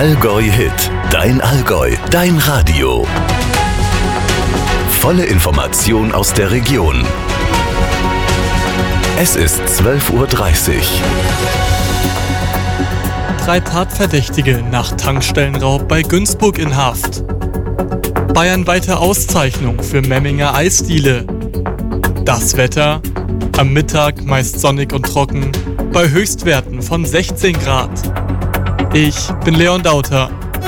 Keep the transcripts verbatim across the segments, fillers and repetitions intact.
Allgäu Hit, dein Allgäu, dein Radio. Volle Information aus der Region. Es ist zwölf Uhr dreißig. Drei Tatverdächtige nach Tankstellenraub bei Günzburg in Haft. Bayernweite Auszeichnung für Memminger Eisdiele. Das Wetter: am Mittag meist sonnig und trocken, bei Höchstwerten von sechzehn Grad. Ich bin Leon Dauter.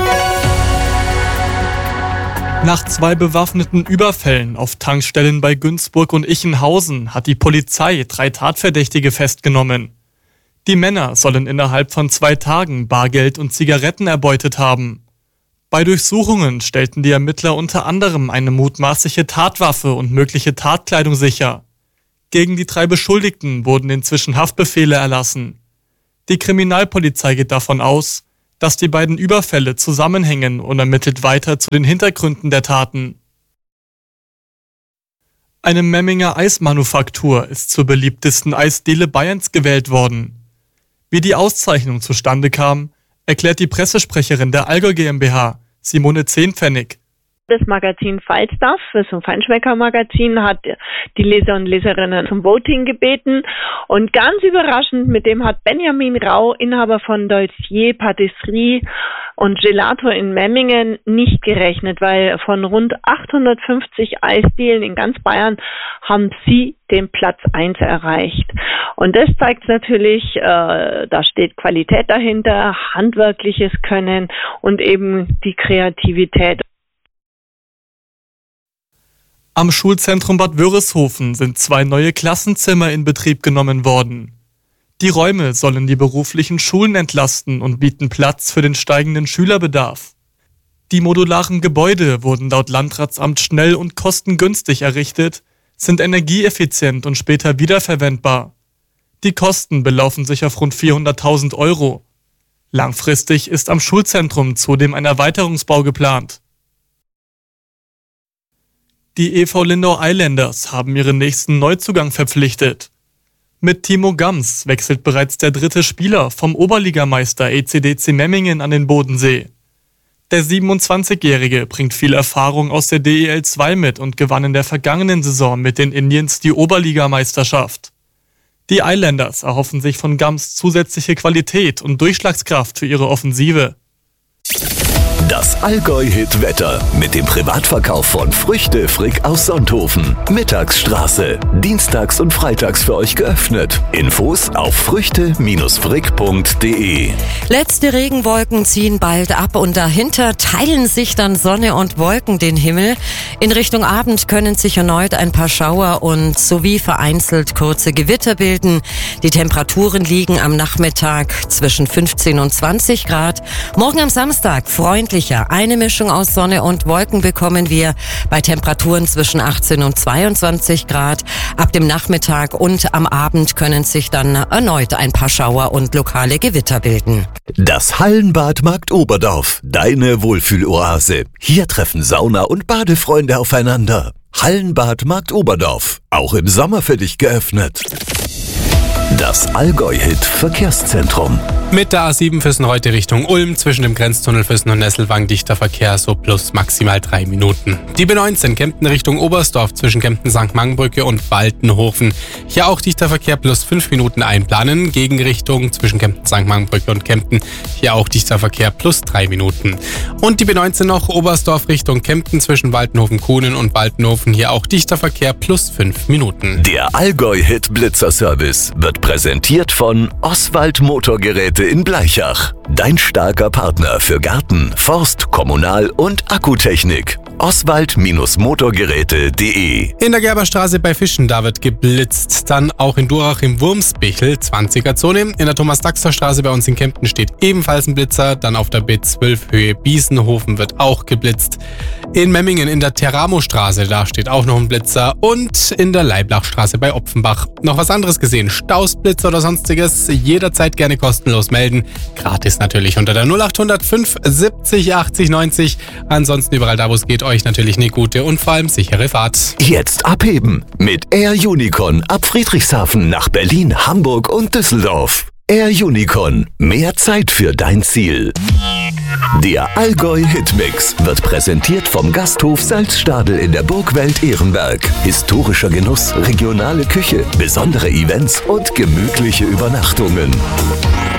Nach zwei bewaffneten Überfällen auf Tankstellen bei Günzburg und Ichenhausen hat die Polizei drei Tatverdächtige festgenommen. Die Männer sollen innerhalb von zwei Tagen Bargeld und Zigaretten erbeutet haben. Bei Durchsuchungen stellten die Ermittler unter anderem eine mutmaßliche Tatwaffe und mögliche Tatkleidung sicher. Gegen die drei Beschuldigten wurden inzwischen Haftbefehle erlassen. Die Kriminalpolizei geht davon aus, dass die beiden Überfälle zusammenhängen und ermittelt weiter zu den Hintergründen der Taten. Eine Memminger Eismanufaktur ist zur beliebtesten Eisdiele Bayerns gewählt worden. Wie die Auszeichnung zustande kam, erklärt die Pressesprecherin der Allgäu GmbH, Simone Zehnpfennig. Das Magazin Falstaff, so ein Feinschmecker-Magazin, hat die Leser und Leserinnen zum Voting gebeten. Und ganz überraschend, mit dem hat Benjamin Rau, Inhaber von Dolcier, Patisserie und Gelato in Memmingen, nicht gerechnet, weil von rund achthundertfünfzig Eisdielen in ganz Bayern haben sie den Platz eins erreicht. Und das zeigt natürlich, äh, da steht Qualität dahinter, handwerkliches Können und eben die Kreativität. Am Schulzentrum Bad Wörishofen sind zwei neue Klassenzimmer in Betrieb genommen worden. Die Räume sollen die beruflichen Schulen entlasten und bieten Platz für den steigenden Schülerbedarf. Die modularen Gebäude wurden laut Landratsamt schnell und kostengünstig errichtet, sind energieeffizient und später wiederverwendbar. Die Kosten belaufen sich auf rund vierhunderttausend Euro. Langfristig ist am Schulzentrum zudem ein Erweiterungsbau geplant. Die E V Lindau Islanders haben ihren nächsten Neuzugang verpflichtet. Mit Timo Gams wechselt bereits der dritte Spieler vom Oberligameister E C D C Memmingen an den Bodensee. Der siebenundzwanzigjährige bringt viel Erfahrung aus der D E L zwei mit und gewann in der vergangenen Saison mit den Indians die Oberligameisterschaft. Die Islanders erhoffen sich von Gams zusätzliche Qualität und Durchschlagskraft für ihre Offensive. Das Allgäu-Hit-Wetter mit dem Privatverkauf von Früchte Frick aus Sonthofen. Mittagsstraße. Dienstags und freitags für euch geöffnet. Infos auf früchte frick punkt de. Letzte Regenwolken ziehen bald ab und dahinter teilen sich dann Sonne und Wolken den Himmel. In Richtung Abend können sich erneut ein paar Schauer und sowie vereinzelt kurze Gewitter bilden. Die Temperaturen liegen am Nachmittag zwischen fünfzehn und zwanzig Grad. Morgen am Samstag freundlich. Eine Mischung aus Sonne und Wolken bekommen wir bei Temperaturen zwischen achtzehn und zweiundzwanzig Grad. Ab dem Nachmittag und am Abend können sich dann erneut ein paar Schauer und lokale Gewitter bilden. Das Hallenbad Markt Oberdorf, deine Wohlfühloase. Hier treffen Sauna- und Badefreunde aufeinander. Hallenbad Markt Oberdorf, auch im Sommer für dich geöffnet. Das Allgäu-Hit-Verkehrszentrum. Mit der A sieben Füssen heute Richtung Ulm, zwischen dem Grenztunnel Füssen und Nesselwang dichter Verkehr, so plus maximal drei Minuten. Die B neunzehn Kempten Richtung Oberstdorf, zwischen Kempten Sankt Mangenbrücke und Waltenhofen. Hier auch dichter Verkehr plus fünf Minuten einplanen. Gegenrichtung zwischen Kempten Sankt Mangenbrücke und Kempten. Hier auch dichter Verkehr plus drei Minuten. Und die B neunzehn noch Oberstdorf Richtung Kempten, zwischen Waltenhofen-Kuhnen und Waltenhofen. Hier auch dichter Verkehr plus fünf Minuten. Der Allgäu-Hit-Blitzer-Service wird präsentiert von Oswald Motorgeräte in Blaichach. Dein starker Partner für Garten, Forst, Kommunal- und Akkutechnik. oswald Motorgeräte punkt de. In der Gerberstraße bei Fischen, da wird geblitzt. Dann auch in Durach im Wurmsbichel, zwanziger Zone. In der Thomas-Daxter-Straße bei uns in Kempten steht ebenfalls ein Blitzer. Dann auf der B zwölf Höhe Biesenhofen wird auch geblitzt. In Memmingen in der Teramo-Straße, da steht auch noch ein Blitzer. Und in der Leiblachstraße bei Opfenbach. Noch was anderes gesehen? Stausblitzer oder sonstiges? Jederzeit gerne kostenlos melden. Gratis natürlich unter der null acht null null fünf siebzig achtzig neunzig. Ansonsten überall da, wo es geht, euch natürlich eine gute und vor allem sichere Fahrt. Jetzt abheben mit Air Unicorn ab Friedrichshafen nach Berlin, Hamburg und Düsseldorf. Air Unicorn, mehr Zeit für dein Ziel. Der Allgäu Hitmix wird präsentiert vom Gasthof Salzstadel in der Burgwelt Ehrenberg. Historischer Genuss, regionale Küche, besondere Events und gemütliche Übernachtungen.